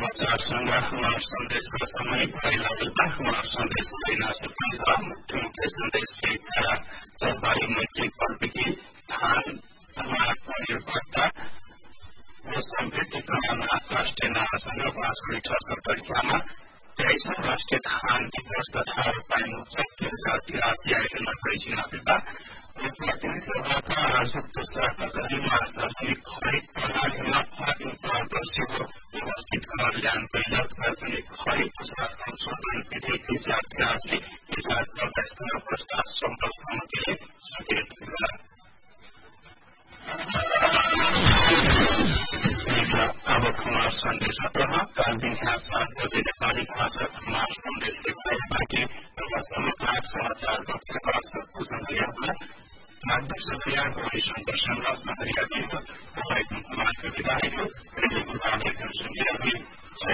समाचारसँग हमार सन्देशको समय पहिला बेला हमार सन्देश लेना से पहले मुख्य मुख्य संदेश के द्वारा जलवायु मैत्री प्रवृत्ति धान हमार निर्भरता व समृद्धि प्रमाणमा राष्ट्रिय नारासँग वार्षिक 66 परीक्षामा 23औं राष्ट्रिय धान दिवस तथा रोपाई उत्सव 2083 आयोजना गरिएका बेला प्रतिनिधि सभाका राजदूत कचहरीमा सार्वजनिक खरिद प्रणालीमा फाटिङ पारदर्शीको व्यवस्थित कार्यान्वयन कैलक सार्वजनिक खरिद संशोधन विधेयक 2083 2027 का प्रस्ताव सम्भव समितिले स्वीकृत गर्यो। अब कुमार सन्देश काल बिहान 7 बजे नेपाली भाषा कुमार सन्देश लेखबाटी तबसम्म 8 समाचार कक्षका सबकुसँग मार्गदर्शकया गौरी शङ्करसँग सहरिया दिन कुमार विधायक रेडियो कुमार सुनिरहे